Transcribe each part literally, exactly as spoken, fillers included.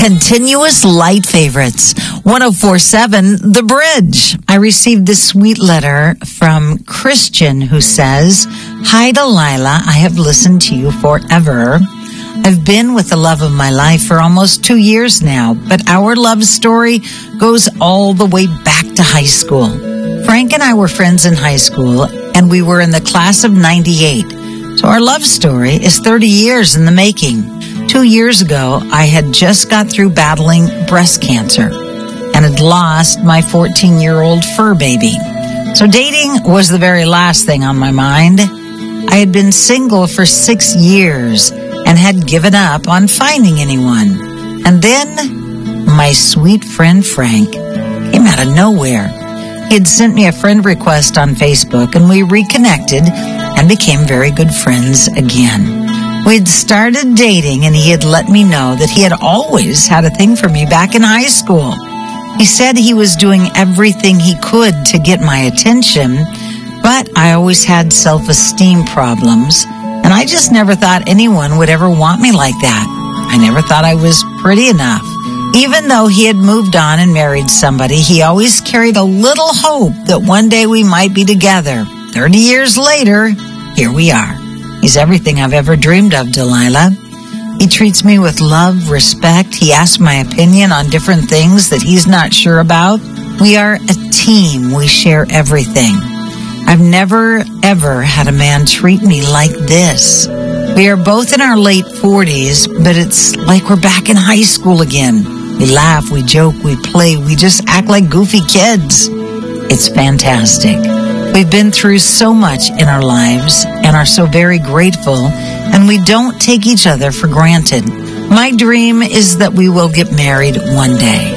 Continuous light favorites. one oh four point seven The Bridge. I received this sweet letter from Christian who says, "Hi, Delilah. I have listened to you forever. I've been with the love of my life for almost two years now, but our love story goes all the way back to high school. Frank and I were friends in high school, and we were in the class of ninety-eight. So our love story is thirty years in the making. Two years ago, I had just got through battling breast cancer and had lost my fourteen-year-old fur baby. So dating was the very last thing on my mind. I had been single for six years and had given up on finding anyone. And then my sweet friend Frank came out of nowhere. He had sent me a friend request on Facebook, and we reconnected and became very good friends again. We'd started dating, and he had let me know that he had always had a thing for me back in high school. He said he was doing everything he could to get my attention, but I always had self-esteem problems, and I just never thought anyone would ever want me like that. I never thought I was pretty enough. Even though he had moved on and married somebody, he always carried a little hope that one day we might be together. Thirty years later, here we are. He's everything I've ever dreamed of, Delilah. He treats me with love, respect. He asks my opinion on different things that he's not sure about. We are a team. We share everything. I've never, ever had a man treat me like this. We are both in our late forties, but it's like we're back in high school again. We laugh, we joke, we play, we just act like goofy kids. It's fantastic. We've been through so much in our lives and are so very grateful, and we don't take each other for granted. My dream is that we will get married one day.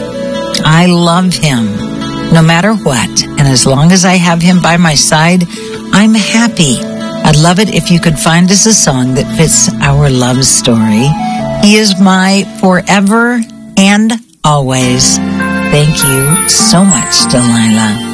I love him no matter what, and as long as I have him by my side, I'm happy. I'd love it if you could find us a song that fits our love story. He is my forever and always. Thank you so much, Delilah."